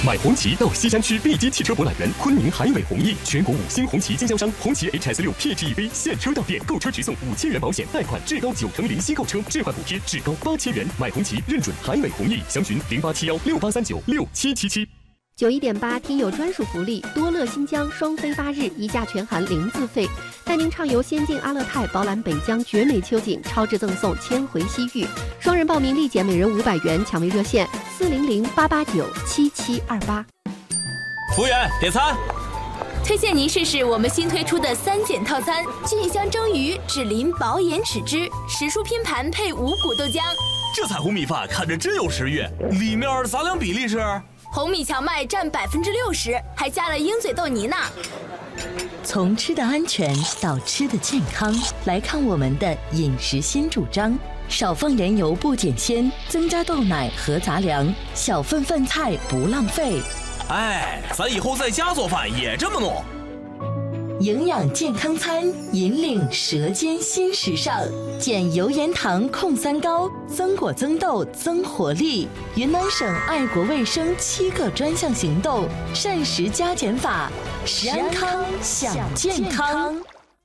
买红旗到西山区碧基汽车博览园，昆明海伟弘毅全国5星红旗经销商，红旗 HS6 PHEV 现车到店，购车直送5000元保险，贷款至高90%零息购车，置换补贴至高8000元。买红旗认准海伟弘毅，详询087168396777。 91.8听友专属福利，多乐新疆双飞8日一价全含0自费，带您畅游仙境阿勒泰，饱览北疆绝美秋景，超值赠送千回西域。双人报名立减每人500元，抢位热线400-889-7728。 服务员，点餐。 推荐您试试我们新推出的3减套餐：菌香蒸鱼、脂淋薄盐豉汁、时蔬拼盘配五谷豆浆。 这彩虹米饭看着真有食欲，里面杂粮比例是？ 红米荞麦占60%，还加了鹰嘴豆泥呢。 从吃的安全到吃的健康，来看我们的饮食新主张：少放盐油不减鲜，增加豆奶和杂粮，小份饭菜不浪费。 哎，咱以后在家做饭也这么弄。 营养健康餐，引领舌尖新时尚，减油盐糖控3高，增果增豆增活力。云南省爱国卫生7个专项行动，膳食加减法，食安康享健康。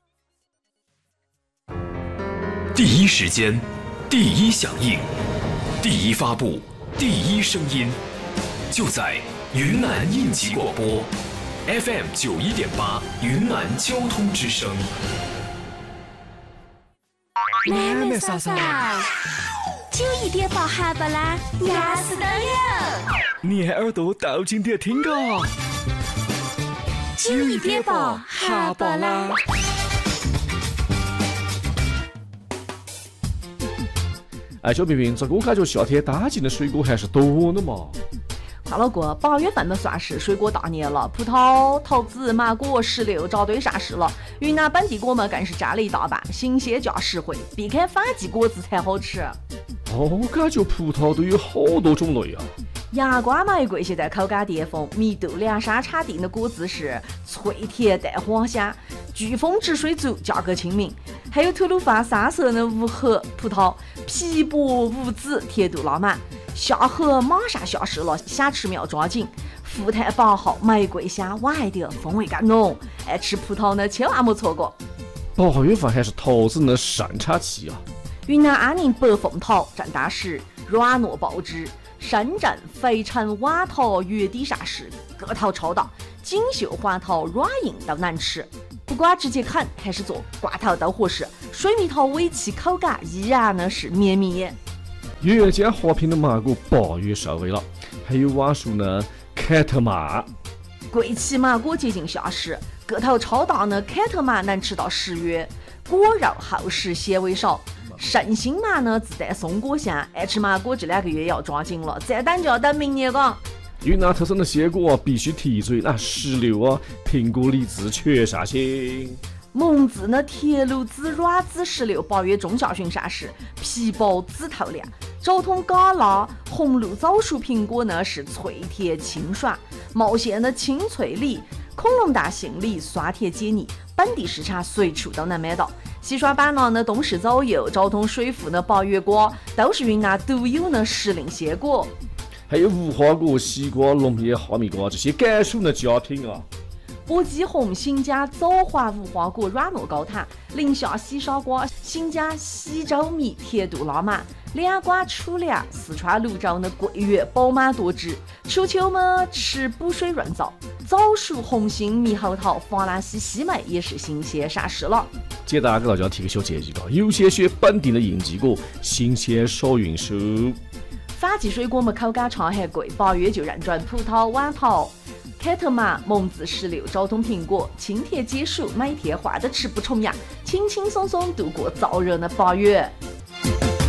第一时间，第一响应，第一发布，第一声音，就在云南应急广播。FM 91.8云南交通之声。 妹妹嫂嫂，91.8哈巴啦，压死的了！ 你还耳朵倒进点听个 91.8哈巴啦。 哎，小平平，这个我感觉夏天搭进的水果还是多的嘛。 大老哥，8月份呢算是水果大年了，葡萄、桃子、芒果、石榴找对上市了。云南本地果嘛更是占了一大半，新鲜价实惠，避开反季果子才好吃。 我感觉葡萄都有好多种类啊。 牙瓜玫瑰现在口感巅峰，蜜豆梁山产地的果子是脆甜带黄香，飓风止水足，价格亲民。还有吐鲁番3色的无核葡萄，皮薄无籽，甜度拉满。下河马上下市了，想吃苗抓紧。福泰8号玫瑰香，晚一点风味更浓。爱吃葡萄呢，千万莫错过。 8月份还是桃子的盛产期啊。 云南安宁白凤桃正当时，软糯爆汁。深圳肥城晚桃月底上市，个头超大，锦绣黄桃软硬都难吃。不管直接啃还是做挂头都合适。水蜜桃尾气口感依然呢是绵绵。 原间华平的芒果8月收尾了，还有网树呢凯特玛。 贵旗芒果接近下市，个头超大呢，凯特玛能吃到10月，果肉厚实，纤维少。圣心芒呢自带松果香，爱吃芒果这2个月要抓紧了，再等就要等明年了。 云南特产的鲜果必须提嘴，那石榴啊、苹果、荔枝全上新。 蒙自呢铁路籽软籽石榴8月中下旬上市，皮薄籽透亮。昭通嘎拉红露枣树苹果呢是脆甜清爽，茂县的青翠梨、恐龙大杏梨酸甜解腻，本地市场随处都能买到。西双版纳的东市枣柚、昭通水富的8月果都是云南独有的时令鲜果。 还有无花果、西瓜、龙眼、哈密瓜这些甘肃的佳品啊。 波基红、新疆枣花无花果软糯高弹，宁夏西沙瓜、新疆西周米甜度拉满，两瓜储粮，四川泸州的桂圆饱满多汁。初秋嘛吃补水润燥，枣树、红心、猕猴桃、法兰西西梅也是新鲜上市了。 接大家给大家提个小建议，有些选本地的应季果，新鲜少运输。 反季水果嘛口感差还贵，8月就认准葡萄、晚桃、凯特玛、蒙自石榴、昭通苹果，清甜解暑，每天换着吃不重样，轻轻松松度过燥热的8月。